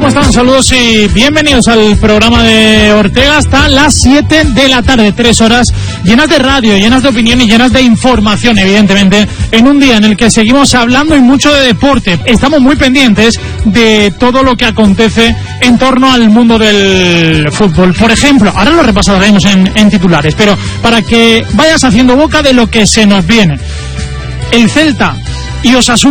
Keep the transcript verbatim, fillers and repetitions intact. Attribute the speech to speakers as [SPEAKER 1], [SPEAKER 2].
[SPEAKER 1] ¿Cómo están? Saludos y bienvenidos al programa de Ortega hasta las siete de la tarde, tres horas llenas de radio, llenas de opinión y llenas de información, evidentemente, en un día en el que seguimos hablando y mucho de deporte. Estamos muy pendientes de todo lo que acontece en torno al mundo del fútbol. Por ejemplo, ahora lo repasaremos en, en titulares, pero para que vayas haciendo boca de lo que se nos viene. El Celta y Osasuna